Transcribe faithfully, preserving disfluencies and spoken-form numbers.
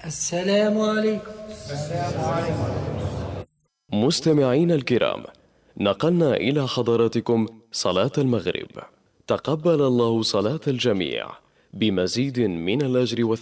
السلام عليكم. السلام عليكم. مستمعين الكرام، نقلنا إلى حضراتكم صلاة المغرب. تقبل الله صلاة الجميع بمزيد من الأجر والثواب.